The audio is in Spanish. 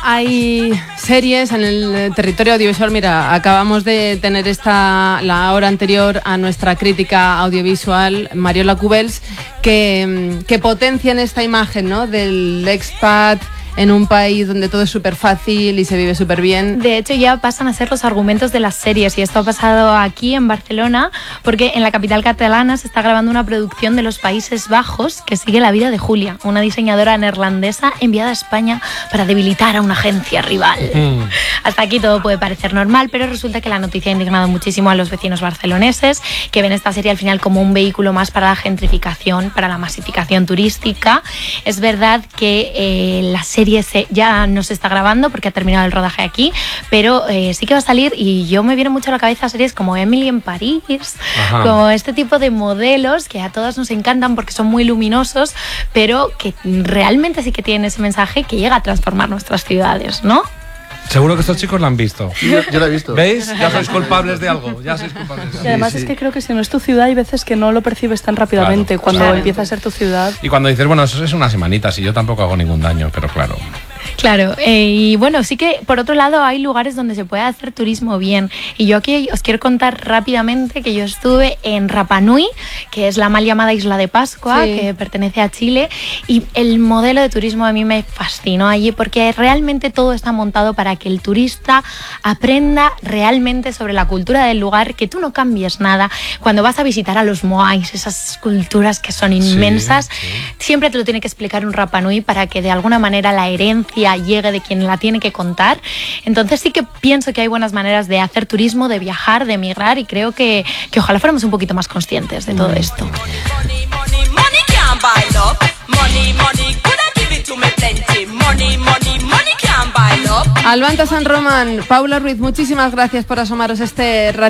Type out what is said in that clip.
Hay series en el territorio audiovisual. Mira, acabamos de tener la hora anterior a nuestra crítica audiovisual, Mariola Cubels, que potencian esta imagen, ¿no?, del expat en un país donde todo es súper fácil y se vive súper bien. De hecho, ya pasan a ser los argumentos de las series, y esto ha pasado aquí en Barcelona, porque en la capital catalana se está grabando una producción de los Países Bajos que sigue la vida de Julia, una diseñadora neerlandesa enviada a España para debilitar a una agencia rival. Hasta aquí todo puede parecer normal, pero resulta que la noticia ha indignado muchísimo a los vecinos barceloneses, que ven esta serie al final como un vehículo más para la gentrificación, para la masificación turística. Es verdad que la serie ya no se está grabando porque ha terminado el rodaje aquí, pero sí que va a salir, y yo me viene mucho a la cabeza series como Emily en París, como este tipo de modelos que a todos nos encantan porque son muy luminosos, pero que realmente sí que tienen ese mensaje que llega a transformar nuestras ciudades, ¿no? Seguro que estos chicos la han visto. Yo la he visto. ¿Veis? Ya sois culpables de algo. Ya sois culpables de algo. Y además es que creo que si no es tu ciudad hay veces que no lo percibes tan rápidamente, cuando empieza a ser tu ciudad. Y cuando dices, bueno, eso es una semanita, si yo tampoco hago ningún daño, pero claro. Claro, y bueno, sí que por otro lado hay lugares donde se puede hacer turismo bien, y yo aquí os quiero contar rápidamente que yo estuve en Rapa Nui, que es la mal llamada Isla de Pascua, que pertenece a Chile, y el modelo de turismo a mí me fascinó allí porque realmente todo está montado para que el turista aprenda realmente sobre la cultura del lugar, que tú no cambies nada. Cuando vas a visitar a los moais, esas culturas que son inmensas, siempre te lo tiene que explicar un Rapa Nui para que de alguna manera la herencia llegue de quien la tiene que contar. Entonces sí que pienso que hay buenas maneras de hacer turismo, de viajar, de emigrar, y creo que ojalá fuéramos un poquito más conscientes de todo esto. Albanta San Román, Paula Ruiz, muchísimas gracias por asomaros este ratito.